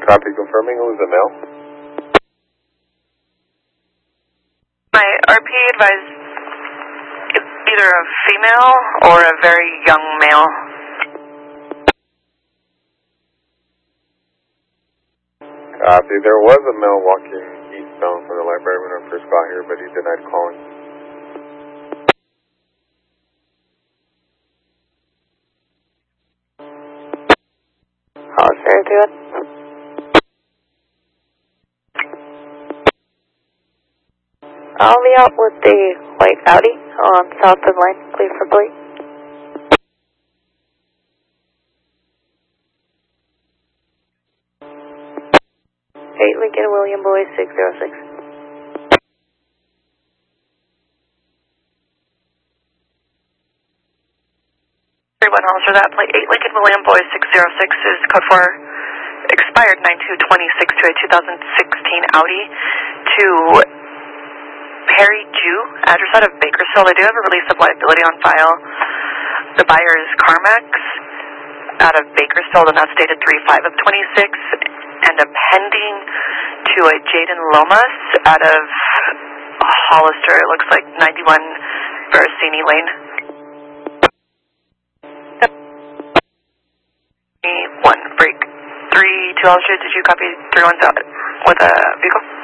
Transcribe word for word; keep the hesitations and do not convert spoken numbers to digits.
Copy, confirming who's the male? My R P advised it's either a female or a very young male. Copy, there was a male walking eastbound from the library when I first got here, but he denied calling. How's there doing? I'll be out with the white Audi on South End Lane, clear for plate. eight Lincoln William Boy six zero six. Everyone else for that plate eight Lincoln William Boy six zero six is code for expired nine two twenty-six to a two thousand sixteen Audi to Perry Jew, address out of Bakersfield. I do have a release of liability on file. The buyer is Carmax out of Bakersfield, and that's dated three five of twenty-six, and a pending to a Jaden Lomas out of Hollister. It looks like ninety-one Veracini Lane. One break. Three two altitude. Did you copy three one with a vehicle?